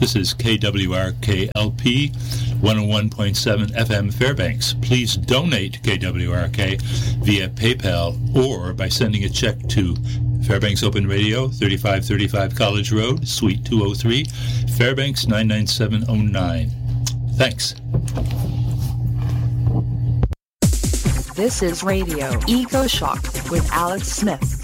This is KWRK-LP 101.7 FM Fairbanks. Please donate to KWRK via PayPal or by sending a check to Fairbanks Open Radio, 3535 College Road, Suite 203, Fairbanks 99709. Thanks. This is Radio Eco Shock with Alex Smith.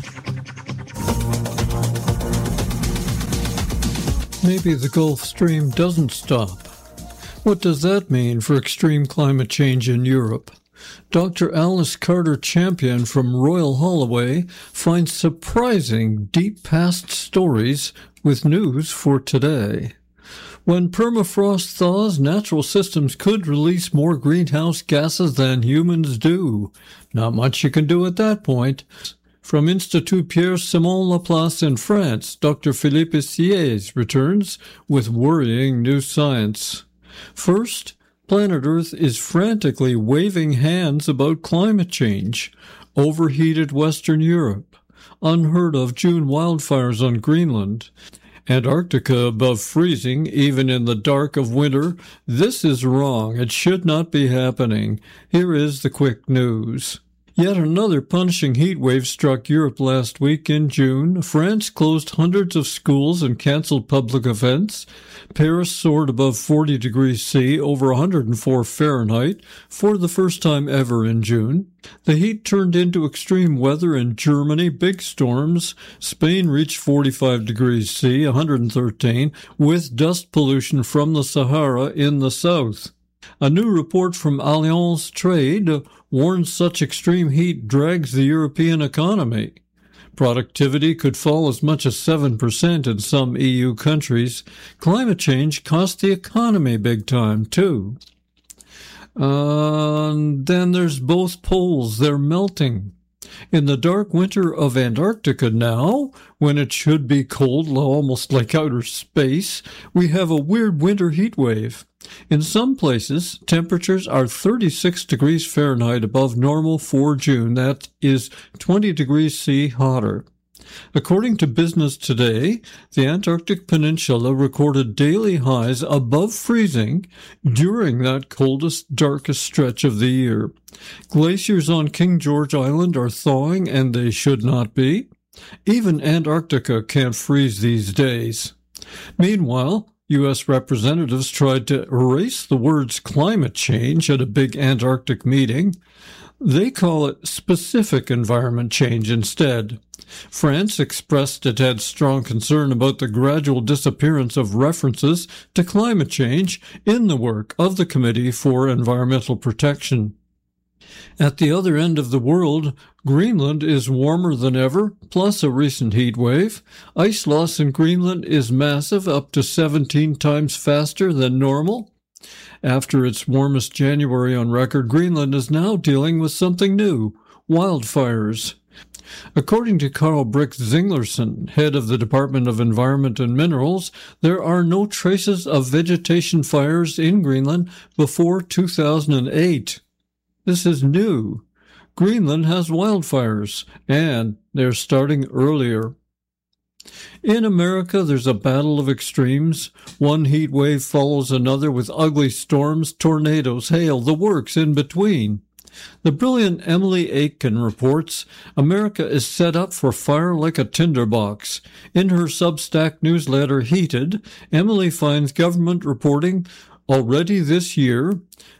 Maybe the Gulf Stream doesn't stop. What does that mean for extreme climate change in Europe? Dr. Alice Carter Champion from Royal Holloway finds surprising deep past stories with news for today. When permafrost thaws, natural systems could release more greenhouse gases than humans do. Not much you can do at that point. From Institut Pierre-Simon Laplace in France, Dr. Philippe Sieyès returns with worrying new science. First, planet Earth is frantically waving hands about climate change. Overheated Western Europe. Unheard of June wildfires on Greenland. Antarctica above freezing, even in the dark of winter. This is wrong. It should not be happening. Here is the quick news. Yet another punishing heat wave struck Europe last week in June. France closed hundreds of schools and canceled public events. Paris soared above 40 degrees C, over 104 Fahrenheit, for the first time ever in June. The heat turned into extreme weather in Germany, big storms. Spain reached 45 degrees C, 113, with dust pollution from the Sahara in the south. A new report from Allianz Trade warns such extreme heat drags the European economy. Productivity could fall as much as 7% in some EU countries. Climate change costs the economy big time, too. Then there's both poles. They're melting. In the dark winter of Antarctica now, when it should be cold, almost like outer space, we have a weird winter heat wave. In some places, temperatures are 36 degrees Fahrenheit above normal for June. That is 20 degrees C hotter. According to Business Today, the Antarctic Peninsula recorded daily highs above freezing during that coldest, darkest stretch of the year. Glaciers on King George Island are thawing, and they should not be. Even Antarctica can't freeze these days. Meanwhile, U.S. representatives tried to erase the words climate change at a big Antarctic meeting. They call it specific environment change instead. France expressed it had strong concern about the gradual disappearance of references to climate change in the work of the Committee for Environmental Protection. At the other end of the world, Greenland is warmer than ever, plus a recent heat wave. Ice loss in Greenland is massive, up to 17 times faster than normal. After its warmest January on record, Greenland is now dealing with something new, wildfires. According to Carl Brix Zinglerson, head of the Department of Environment and Minerals, there are no traces of vegetation fires in Greenland before 2008. This is new. Greenland has wildfires, and they're starting earlier. In America, there's a battle of extremes. One heat wave follows another with ugly storms, tornadoes, hail, the works in between. The brilliant Emily Aitken reports, America is set up for fire like a tinderbox. In her Substack newsletter, Heated, Emily finds government reporting already this year,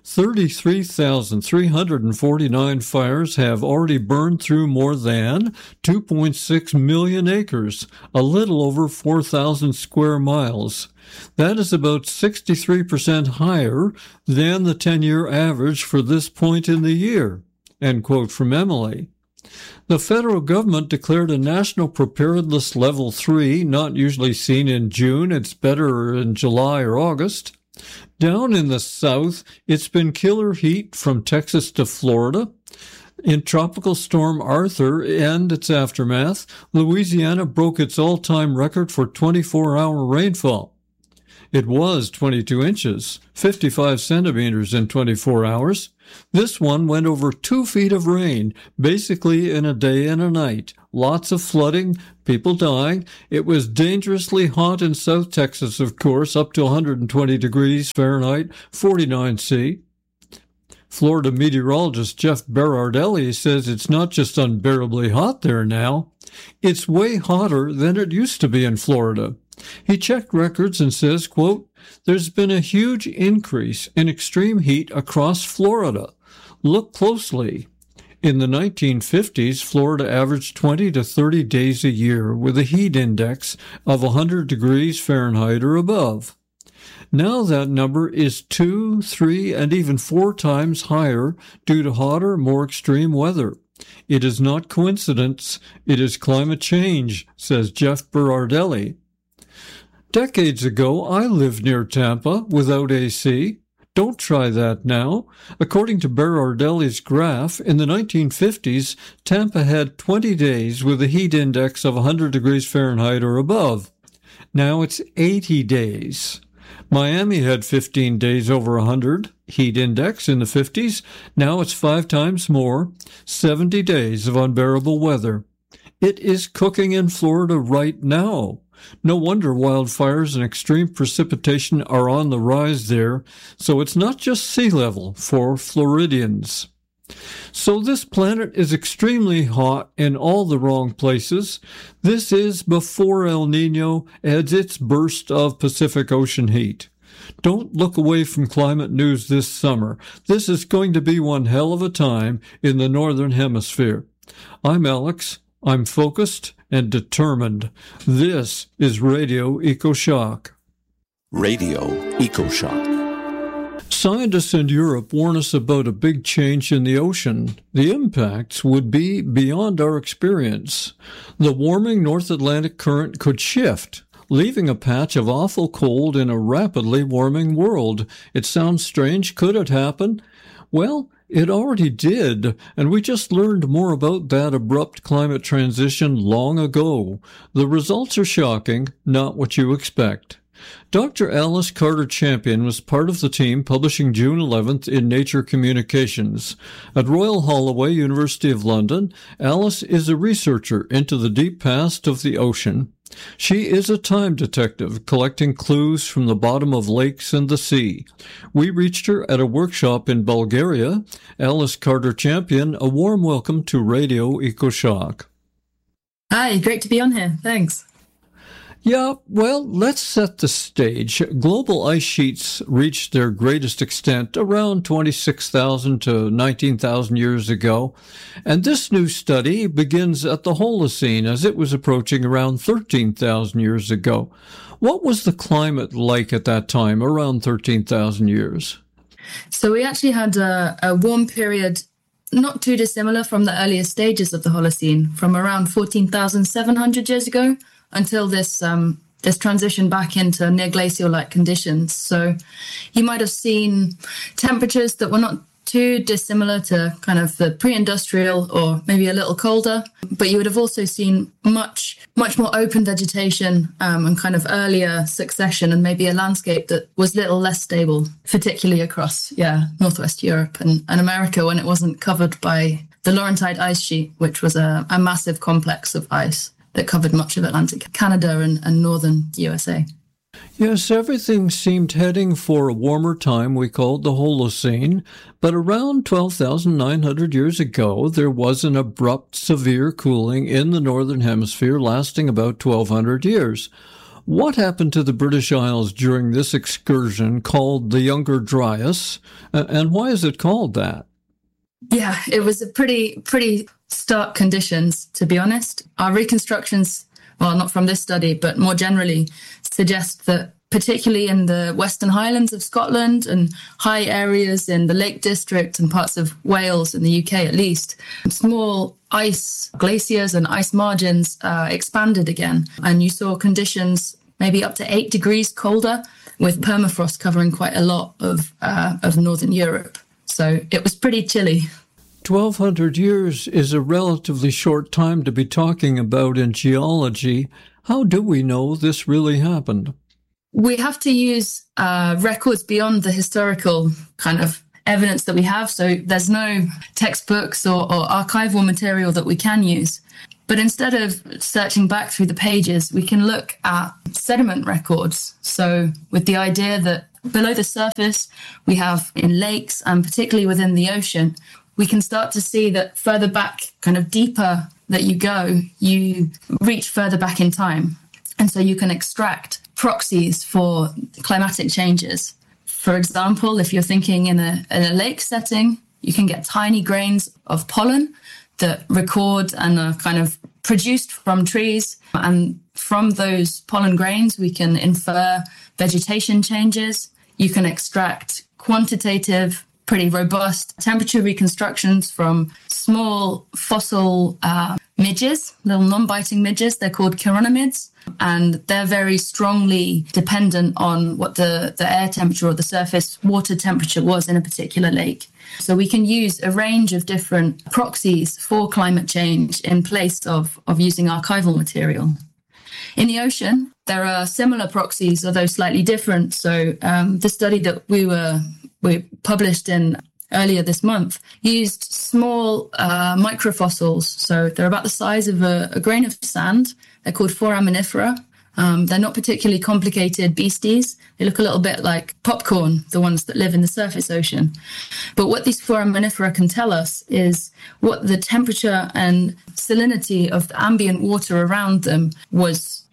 33,349 fires have already burned through more than 2.6 million acres, a little over 4,000 square miles. That is about 63% higher than the 10-year average for this point in the year. End quote from Emily. The federal government declared a national preparedness level 3, not usually seen in June. It's better in July or August. Down in the south, it's been killer heat from Texas to Florida. In Tropical Storm Arthur and its aftermath, Louisiana broke its all-time record for 24-hour rainfall. It was 22 inches, 55 centimeters in 24 hours. This one went over 2 feet of rain, basically in a day and a night. lots of flooding, people dying. It was dangerously hot in South Texas, of course, up to 120 degrees Fahrenheit, 49 C. Florida meteorologist Jeff Berardelli says it's not just unbearably hot there now. It's way hotter than it used to be in Florida. He checked records and says, quote, "There's been a huge increase in extreme heat across Florida. Look closely. In the 1950s, Florida averaged 20 to 30 days a year with a heat index of 100 degrees Fahrenheit or above. Now that number is 2, 3, and even 4 times higher due to hotter, more extreme weather. It is not coincidence. It is climate change," says Jeff Berardelli. Decades ago, I lived near Tampa without AC. Don't try that now. According to Berardelli's graph, in the 1950s, Tampa had 20 days with a heat index of 100 degrees Fahrenheit or above. Now it's 80 days. Miami had 15 days over 100 heat index in the 50s. Now it's 5 times more, 70 days of unbearable weather. It is cooking in Florida right now. No wonder wildfires and extreme precipitation are on the rise there, so it's not just sea level for Floridians. So this planet is extremely hot in all the wrong places. This is before El Niño adds its burst of Pacific Ocean heat. Don't look away from climate news this summer. This is going to be one hell of a time in the Northern Hemisphere. I'm Alex. I'm focused and determined. This is Radio EcoShock. Radio EcoShock. Scientists in Europe warn us about a big change in the ocean. The impacts would be beyond our experience. The warming North Atlantic current could shift, leaving a patch of awful cold in a rapidly warming world. It sounds strange. Could it happen? Well, it already did, and we just learned more about that abrupt climate transition long ago. The results are shocking, not what you expect. Dr. Alice Carter-Champion was part of the team publishing June 11th in Nature Communications. At Royal Holloway, University of London, Alice is a researcher into the deep past of the ocean. She is a time detective collecting clues from the bottom of lakes and the sea. We reached her at a workshop in Bulgaria. Alice Carter-Champion, a warm welcome to Radio EcoShock. Hi, great to be on here. Thanks. Yeah, well, let's set the stage. Global ice sheets reached their greatest extent around 26,000 to 19,000 years ago, and this new study begins at the Holocene as it was approaching around 13,000 years ago. What was the climate like at that time, around 13,000 years? So we actually had a warm period not too dissimilar from the earlier stages of the Holocene, from around 14,700 years ago until this transition back into near glacial-like conditions. So you might have seen temperatures that were not too dissimilar to kind of the pre-industrial or maybe a little colder, but you would have also seen much more open vegetation and kind of earlier succession, and maybe a landscape that was a little less stable, particularly across Northwest Europe and America, when it wasn't covered by the Laurentide ice sheet, which was a massive complex of ice that covered much of Atlantic Canada and northern USA. Yes, everything seemed heading for a warmer time we called the Holocene, but around 12,900 years ago, there was an abrupt, severe cooling in the Northern Hemisphere lasting about 1,200 years. What happened to the British Isles during this excursion called the Younger Dryas, and why is it called that? Yeah, it was a pretty stark conditions, to be honest. Our reconstructions, well, not from this study, but more generally, suggest that particularly in the Western Highlands of Scotland and high areas in the Lake District and parts of Wales in the UK at least, small ice glaciers and ice margins expanded again. And you saw conditions maybe up to 8 degrees colder, with permafrost covering quite a lot of northern Europe. So it was pretty chilly. 1,200 years is a relatively short time to be talking about in geology. How do we know this really happened? We have to use records beyond the historical kind of evidence that we have. So there's no textbooks or archival material that we can use. But instead of searching back through the pages, we can look at sediment records. So with the idea that below the surface, we have in lakes and particularly within the ocean, we can start to see that further back, kind of deeper that you go, you reach further back in time. And so you can extract proxies for climatic changes. For example, if you're thinking in a lake setting, you can get tiny grains of pollen that record and are kind of produced from trees. And from those pollen grains, we can infer vegetation changes. You can extract quantitative, pretty robust temperature reconstructions from small fossil midges, little non-biting midges. They're called chironomids. And they're very strongly dependent on what the air temperature or the surface water temperature was in a particular lake. So we can use a range of different proxies for climate change in place of using archival material. In the ocean, there are similar proxies, although slightly different. So the study that we published in earlier this month used small microfossils. So they're about the size of a grain of sand. They're called foraminifera. They're not particularly complicated beasties. They look a little bit like popcorn, the ones that live in the surface ocean. But what these foraminifera can tell us is what the temperature and salinity of the ambient water around them was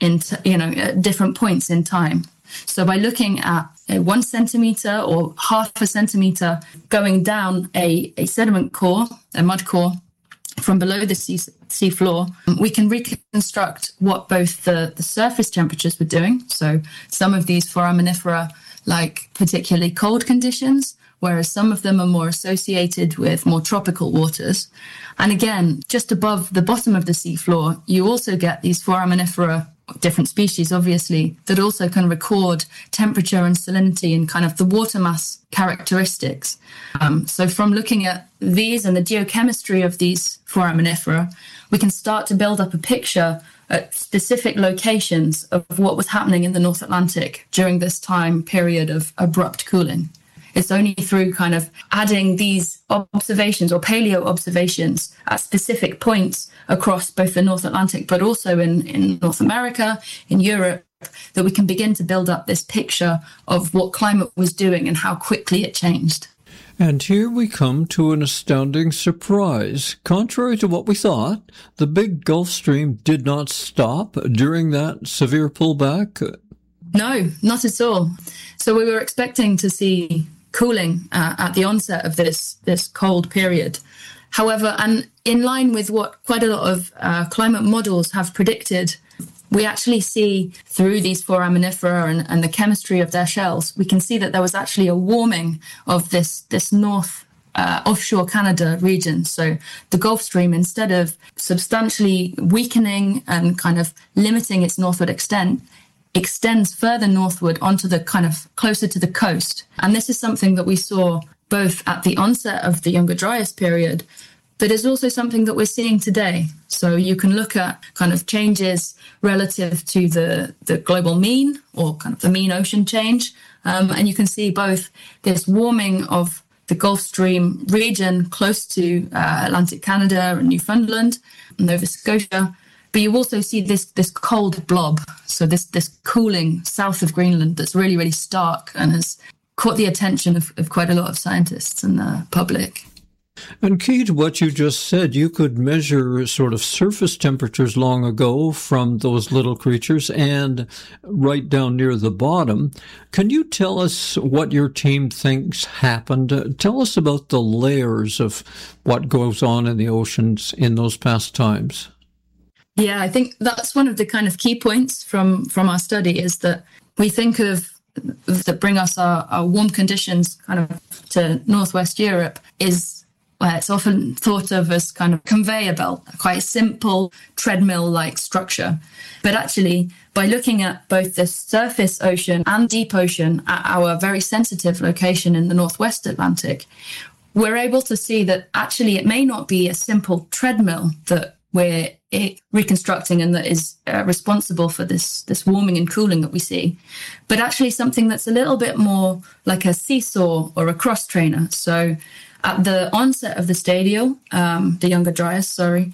at different points in time. So by looking at a 1 centimeter or half a centimeter going down a sediment core, a mud core, from below the sea floor, we can reconstruct what both the surface temperatures were doing. So some of these foraminifera like particularly cold conditions, whereas some of them are more associated with more tropical waters. And again, just above the bottom of the sea floor, you also get these foraminifera, different species, obviously, that also can record temperature and salinity and kind of the water mass characteristics. So from looking at these and the geochemistry of these foraminifera, we can start to build up a picture at specific locations of what was happening in the North Atlantic during this time period of abrupt cooling. It's only through kind of adding these observations or paleo observations at specific points across both the North Atlantic, but also in North America, in Europe, that we can begin to build up this picture of what climate was doing and how quickly it changed. And here we come to an astounding surprise. Contrary to what we thought, the big Gulf Stream did not stop during that severe pullback. No, not at all. So we were expecting to see cooling at the onset of this cold period. However, and in line with what quite a lot of climate models have predicted, we actually see through these foraminifera and the chemistry of their shells, we can see that there was actually a warming of this north offshore Canada region. So the Gulf Stream, instead of substantially weakening and kind of limiting its northward extent, extends further northward onto the kind of closer to the coast. And this is something that we saw both at the onset of the Younger Dryas period, but is also something that we're seeing today. So you can look at kind of changes relative to the global mean or kind of the mean ocean change. And you can see both this warming of the Gulf Stream region close to Atlantic Canada and Newfoundland and Nova Scotia. But you also see this cold blob, so this cooling south of Greenland that's really, really stark and has caught the attention of quite a lot of scientists and the public. And key to what you just said, you could measure sort of surface temperatures long ago from those little creatures and right down near the bottom. Can you tell us what your team thinks happened? Tell us about the layers of what goes on in the oceans in those past times. Yeah, I think that's one of the kind of key points from our study is that we think of that bring us our warm conditions kind of to Northwest Europe is where it's often thought of as kind of conveyor belt, quite a simple treadmill-like structure. But actually, by looking at both the surface ocean and deep ocean at our very sensitive location in the Northwest Atlantic, we're able to see that actually it may not be a simple treadmill that we're reconstructing and that is responsible for this warming and cooling that we see, but actually something that's a little bit more like a seesaw or a cross trainer. So at the onset of the stadial, the Younger Dryas,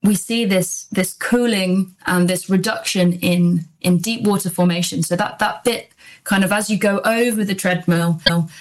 we see this cooling and this reduction in deep water formation. So that bit kind of, as you go over the treadmill,